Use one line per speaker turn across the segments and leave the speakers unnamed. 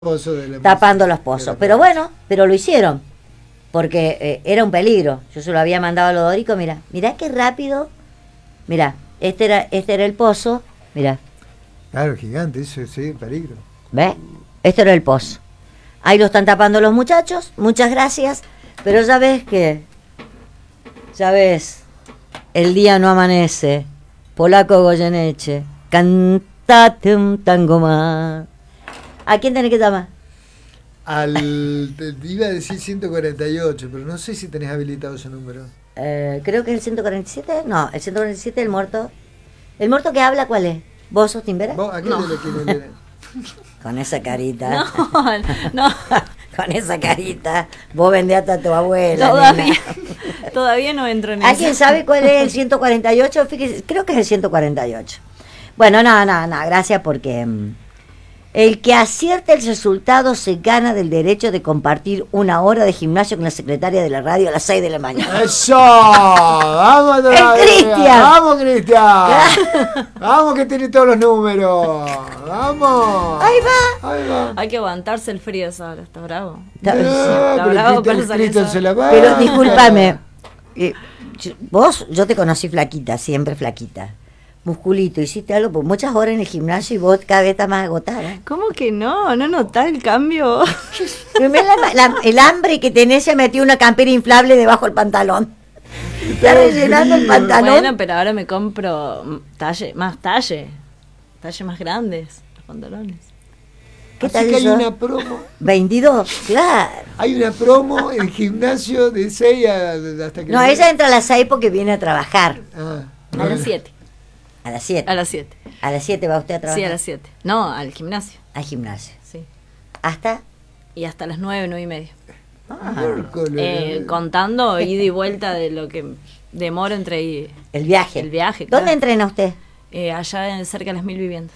tapando los pozos. Pero bueno, pero lo hicieron, porque era un peligro. Yo se lo había mandado a Lodorico, mirá qué rápido. Mirá, este era el pozo, mirá.
Claro, gigante, eso sí, peligro.
¿Ves? Este era el pozo. Ahí lo están tapando los muchachos, muchas gracias, pero ya ves, el día no amanece, Polaco Goyeneche, cantate un tango más. ¿A quién tenés que llamar?
Te iba a decir 148, pero no sé si tenés habilitado ese número.
Creo que es el 147, no, el 147 el muerto. ¿El muerto que habla cuál es? ¿Vos sos Timbera?
¿Vos a qué le querés?
Con esa carita.
No.
Con esa carita. Vos vendés hasta a tu abuela.
Todavía no entro en eso.
¿Alguien sabe cuál es el 148? Fíjese, creo que es el 148. Bueno, no, gracias porque el que acierte el resultado se gana del derecho de compartir una hora de gimnasio con la secretaria de la radio a las 6 de la mañana.
¡Eso! ¡Vamos todavía!
¡Cristian!
¡Vamos, Cristian! ¡Vamos que tiene todos los números! ¡Vamos!
Ahí va.
Hay que aguantarse el frío, ¿sabes? Está bravo.
Está
bravo para salir.
Pero discúlpame. Yo te conocí flaquita, siempre flaquita. Musculito, hiciste algo por muchas horas en el gimnasio y vos cada vez estás más agotada.
¿Cómo que no? ¿No notás el cambio?
El hambre que tenés, se metió una campera inflable debajo del pantalón. Está rellenando el pantalón.
Bueno, pero ahora me compro talle más grandes, los pantalones.
¿Qué
Así
tal
que hay
eso?
una promo.
22, claro.
Hay una promo en gimnasio de 6 hasta que...
No, ella entra a las 6 porque viene a trabajar.
A las 7.
A las 7.
A las 7.
¿A las 7 va usted a trabajar?
Sí, a las 7. No, al gimnasio.
Al gimnasio.
Sí.
¿Hasta?
Y hasta las 9, 9 y media.
Miércoles.
Contando ida y vuelta de lo que demoro entre
el viaje.
El viaje,
¿Dónde
claro.
entrena usted?
Allá cerca de las 1000 viviendas.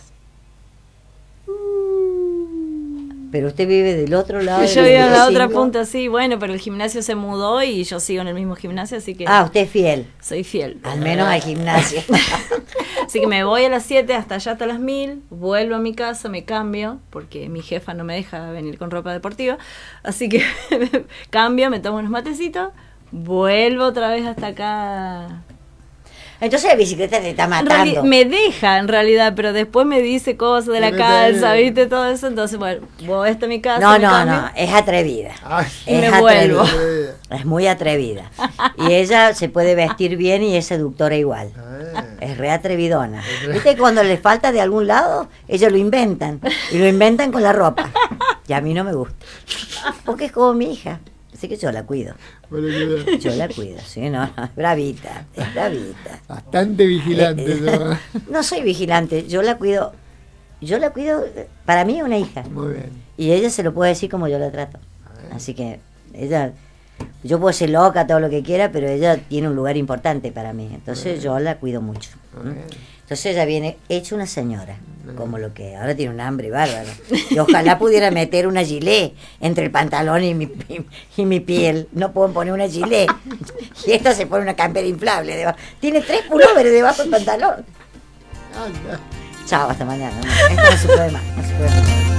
Pero usted vive del otro lado.
Yo vivo en la otra punta, sí, bueno, pero el gimnasio se mudó y yo sigo en el mismo gimnasio, así que...
usted es fiel.
Soy fiel.
Al menos al gimnasio.
Así que me voy a las 7 hasta allá hasta las 1000, vuelvo a mi casa, me cambio, porque mi jefa no me deja venir con ropa deportiva, así que cambio, me tomo unos matecitos, vuelvo otra vez hasta acá.
Entonces la bicicleta te está matando.
Me deja en realidad, pero después me dice cosas de la calza, ¿viste? Todo eso, entonces bueno, voy hasta mi casa.
No, es atrevida.
Y me vuelvo.
Es muy atrevida. Y ella se puede vestir bien y es seductora igual. Es re atrevidona. ¿Viste? Cuando le falta de algún lado, ellos lo inventan. Y lo inventan con la ropa. Y a mí no me gusta. Porque es como mi hija. Así que yo la cuido. Yo la cuido, sí, no, es bravita.
Bastante vigilante.
No soy vigilante, yo la cuido, para mí es una hija.
Muy bien.
Y ella se lo puede decir como yo la trato. Así que yo puedo ser loca, todo lo que quiera, pero ella tiene un lugar importante para mí. Entonces yo la cuido mucho. Entonces ella viene hecha una señora, como lo que ahora tiene un hambre bárbaro. Y ojalá pudiera meter una gilet entre el pantalón y mi piel. No puedo poner una gilet. Y esta se pone una campera inflable debajo. Tiene 3 pulóveres debajo del pantalón. Chao, hasta mañana. Esto no se puede más.